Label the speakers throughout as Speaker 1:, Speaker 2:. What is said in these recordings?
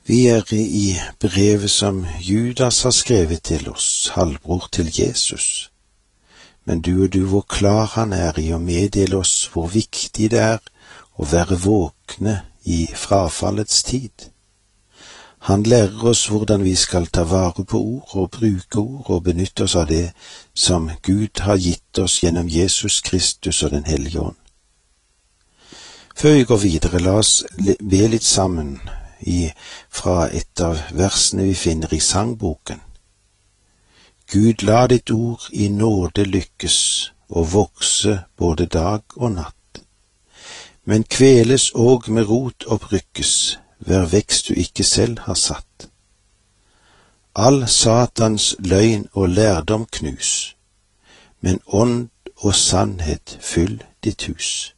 Speaker 1: Vi er i brevet som Judas har skrevet til oss, halvbror til Jesus. Men du, hvor klar han er i å meddele oss hvor viktig det er å være våkne i frafallets tid. Han lærer oss hvordan vi skal ta vare på ord og bruke ord og benytte oss av det som Gud har gitt oss gjennom Jesus Kristus og Den hellige ånd. Før vi går videre, la oss be litt sammen fra et av versene vi finner i sangboken. Gud, la ditt ord i nåde lykkes og vokse både dag og natt, men kveles og med rot opprykkes, hver vekst du ikke selv har satt. All Satans løgn og lærdom knus, men ånd og sannhet fyll ditt hus.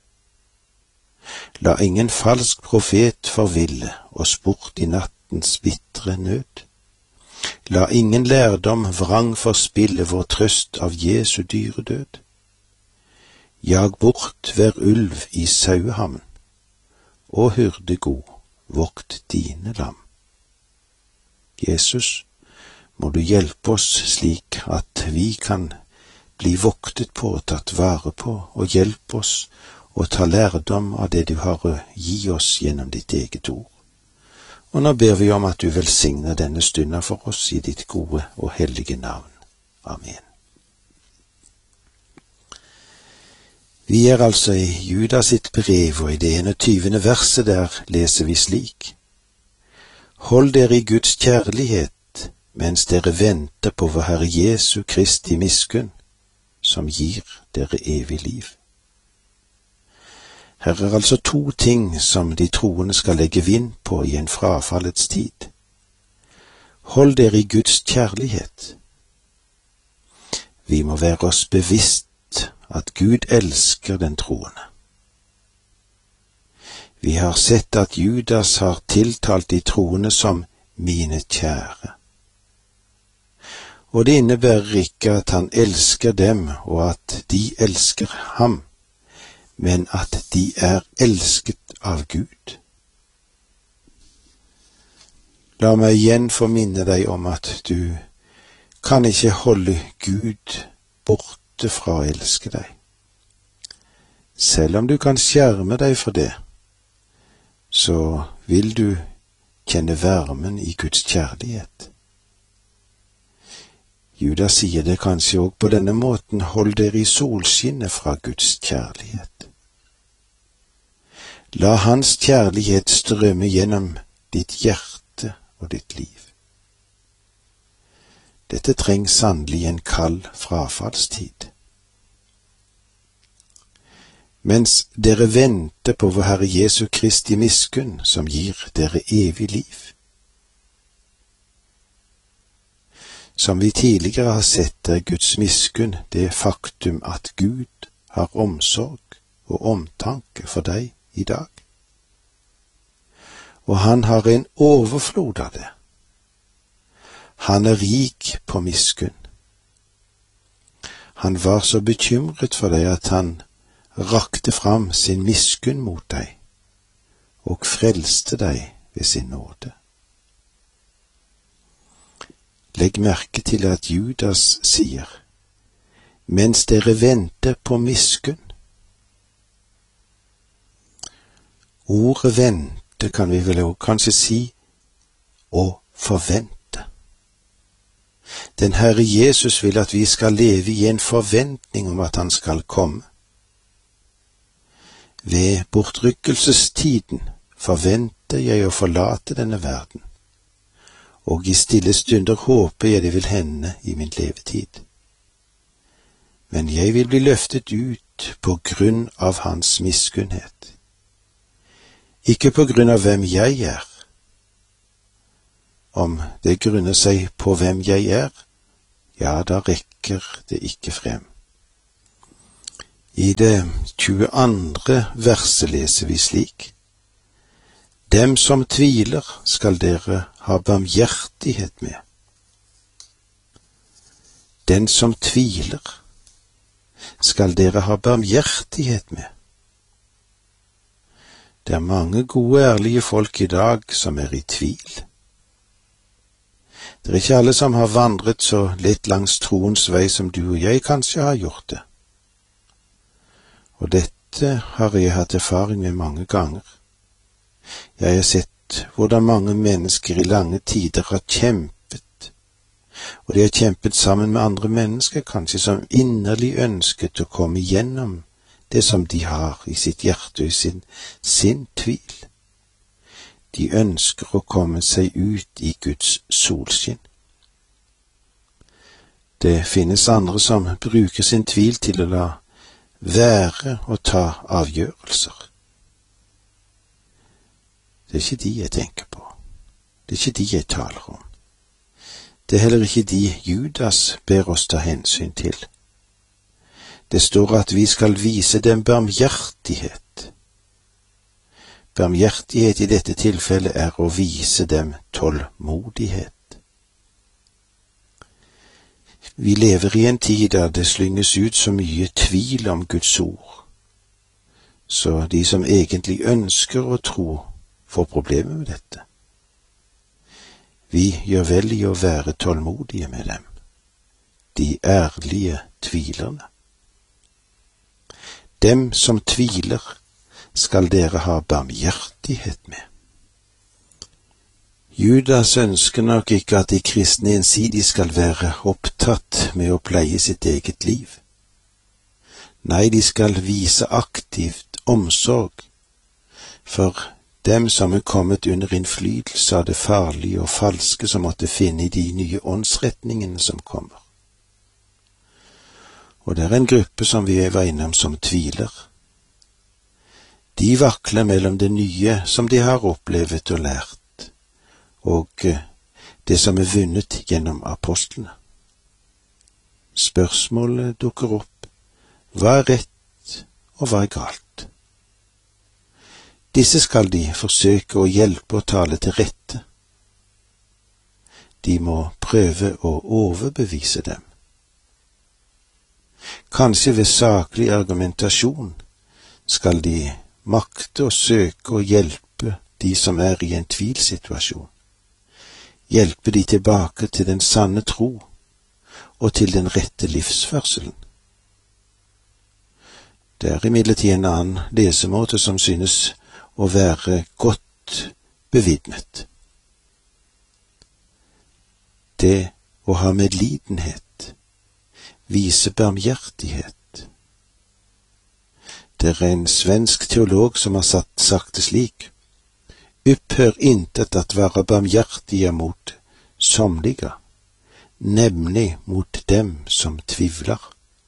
Speaker 1: La ingen falsk profet forville oss bort i nattens bitre nød. La ingen lærdom vrang forspille vår trøst av Jesu dyre død. Jag bort hver ulv i sauehamn, og hyrde god, vokt dine lam. Jesus, må du hjelpe oss slik at vi kan bli voktet på og tatt vare på, og hjelpe oss å ta lærdom av det du har å gi oss gjennom ditt eget ord. Og nå ber vi om at du velsigner denne stunden for oss i ditt gode og hellige navn. Amen. Vi er altså i Judas sitt brev, og i det 21. verset der leser vi slik: Hold dere i Guds kjærlighet, mens dere venter på vår Herre Jesu Kristi miskunn, som gir dere evig liv. Her er altså to ting som de troende skal legge vind på i en frafallets tid. Hold dere i Guds kjærlighet. Vi må være oss bevisst at Gud elsker den troende. Vi har sett at Judas har tiltalt de troende som mine kjære. Og det innebærer ikke at han elsker dem og at de elsker ham, men at de er elsket av Gud. La meg igjen få minne deg om at du kan ikke holde Gud borte fra å elske deg. Selv om du kan skjerme deg for det, så vil du kjenne varmen i Guds kjærlighet. Judas sier det kanskje også på denne måten: hold dere i solskinnet fra Guds kjærlighet. La hans kjærlighet strømme gjennom ditt hjerte og ditt liv. Dette trengs sannelig en kald frafallstid. Mens dere venter på vår Herre Jesu Kristi miskunn, som gir dere evig liv. Som vi tidligere har sett, er Guds miskunn det faktum at Gud har omsorg og omtanke for deg i dag. Og han har en overflod av det. Han er rik på miskunn. Han var så bekymret for deg at han rakte fram sin miskunn mot deg og frelste deg ved sin nåde. Legg merke til at Judas sier, mens dere venter på miskunn. Ordet vente kan vi vel også kanskje si å forvente. Den Herre Jesus vil at vi skal leve i en forventning om at han skal komme. Ved bortrykkelsestiden forventer jeg å forlate denne verden, og i stille stunder håper jeg det vil hende i min levetid. Men jeg vil bli løftet ut på grunn av hans miskunnhet. Ikke på grunn av hvem jeg er. Om det grunner seg på hvem jeg er, ja, da rekker det ikke frem. I det 22. verset leser vi slik: Dem som tviler skal dere ha barmhjertighet med. Den som tviler skal dere ha barmhjertighet med. Det er mange gode, ærlige folk i dag som er i tvil. Det er ikke alle som har vandret så litt langs troens vei som du og jeg kanskje har gjort det. Og dette har jeg hatt erfaring med mange ganger. Jeg har sett hvordan mange mennesker i lange tider har kjempet, og de har kjempet sammen med andre mennesker, kanskje som inderlig ønsket å komme igjennom det som de har i sitt hjerte og i sin tvil. De ønsker å komme seg ut i Guds solskinn. Det finnes andre som bruker sin tvil til å la være å ta avgjørelser. Det er ikke de jeg tenker på. Det er ikke de jeg taler om. Det er heller ikke de Judas ber oss ta hensyn til. Det står at vi skal vise dem barmhjertighet. Barmhjertighet i dette tilfellet er å vise dem tålmodighet. Vi lever i en tid da det slynges ut så mye tvil om Guds ord, så de som egentlig ønsker å tro, får problemer med dette. Vi gjør vel i å være tålmodige med dem, de ærlige tvilerne. Dem som tviler skal dere ha barmhjertighet med. Judas ønsker nok ikke at de kristne ensidig skal være opptatt med å pleie sitt eget liv. Nei, de skal vise aktivt omsorg for dem som er kommet under innflytelse av det farlige og falske som måtte finne i de nye åndsretningene som kommer. Og det er en gruppe som vi var innom som tviler. De vakler mellom det nye som de har opplevd og lært, og det som er vunnet gjennom apostlene. Spørsmålet dukker opp: hva er rett og hva er galt? Disse skal de forsøke å hjelpe og tale til rette. De må prøve å overbevise dem. Kanskje ved saklig argumentasjon skal de makte å søke å hjelpe de som er i en tvilsituasjon. Hjelpe de tilbake til den sanne tro og til den rette livsførselen. Det er imidlertid en annen lesemåte som synes å være godt bevitnet. Det å ha medlidenhet, vise barmhjertighet. Det er en svensk teolog som har sagt det slik: upphör intet att vara barmhjertiga mot somliga, nämligen mot dem som tvivlar.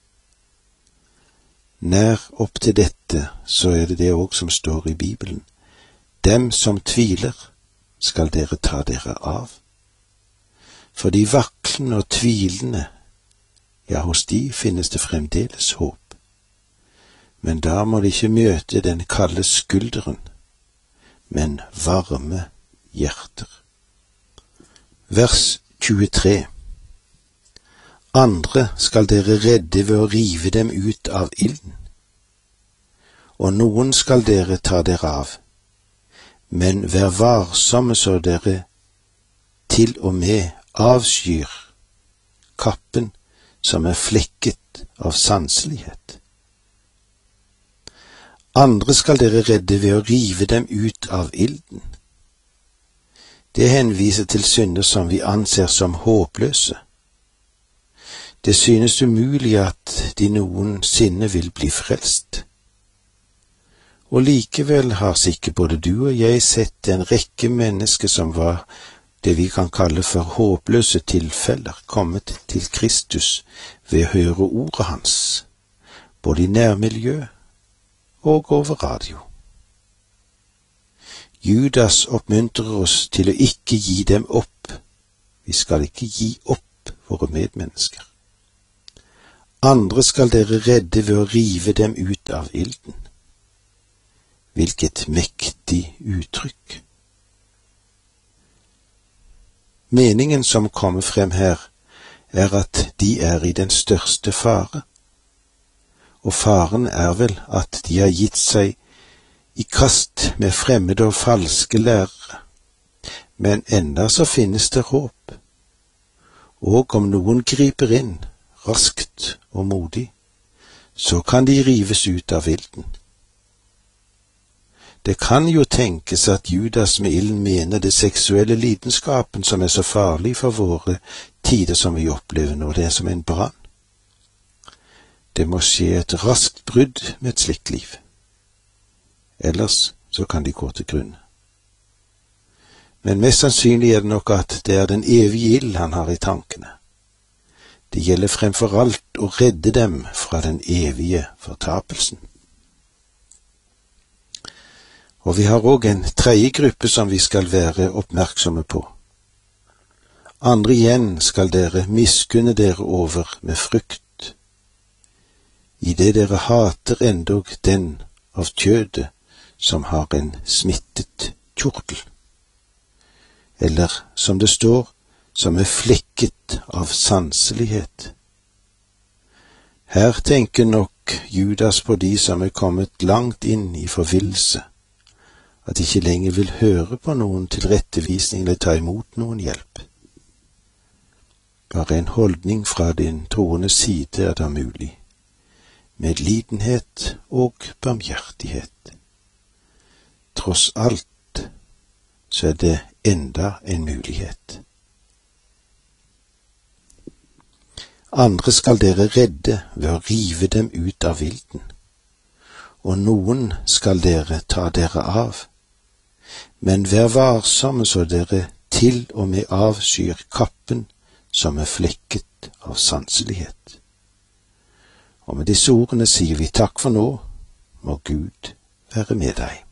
Speaker 1: Nær opp til dette, så er det også som står i Bibelen: dem som tviler skal dere ta dere av. For de vaklende og tvilende, ja, hos de finnes det fremdeles håp. Men da må de ikke møte den kalde skulderen, men varme hjerter. Vers 23. Andre skal dere redde ved å rive dem ut av ilden, og noen skal dere ta dere av, men vær varsomme så dere til og med avskyr kappen som er flekket av sanselighet. Andre skal dere redde ved å rive dem ut av ilden. Det henviser til synder som vi anser som håpløse. Det synes umulig at de noensinne vil bli frelst. Og likevel har sikkert både du og jeg sett en rekke mennesker som var det vi kan kalle for håpløse tilfeller, kommet til Kristus ved å høre ordet hans, både i nærmiljø og over radio. Judas oppmuntrer oss til å ikke gi dem opp. Vi skal ikke gi opp våre medmennesker. Andre skal dere redde ved å rive dem ut av ilden. Hvilket mektig uttrykk! Meningen som kommer frem her, er at de er i den største fare. Og faren er vel at de har gitt seg i kast med fremmede og falske lærere, men enda så finnes det håp. Og om noen griper inn, raskt og modig, så kan de rives ut av ilden. Det kan jo tenkes at Judas med ilden mener det seksuelle lidenskapen som er så farlig for våre tider som vi opplever nå, det er som en brann. Det må skje et raskt brudd med et slikt liv. Ellers så kan de gå til grunne. Men mest sannsynlig er det nok at det er den evige ild han har i tankene. Det gjelder fremfor alt å redde dem fra den evige fortapelsen. Og vi har også en tredje gruppe som vi skal være oppmerksomme på. Andre igjen skal dere miskunne dere over med frykt, i det dere hater endog den av kjødet som har en smittet kjortel, eller som det står, som er flekket av sanselighet. Her tenker nok Judas på de som er kommet langt inn i forvillelse, at de ikke lenger vil høre på noen tilrettevisning eller ta imot noen hjelp. Bare en holdning fra din troende side er da mulig, medlidenhet og barmhjertighet. Tross alt så er det enda en mulighet. Andre skal dere redde ved å rive dem ut av ilden, og noen skal dere ta dere av. Men vær varsomme så dere til og med avskyr kappen som er flekket av sanselighet. Og med disse ordene sier vi takk for nå, må Gud være med deg.